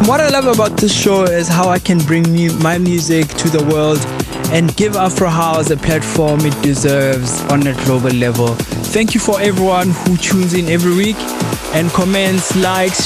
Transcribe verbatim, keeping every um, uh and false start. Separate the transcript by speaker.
Speaker 1: what I love about this show is how I can bring mu- my music to the world and give Afro House a platform it deserves on a global level. Thank you for everyone who tunes in every week and comments, likes,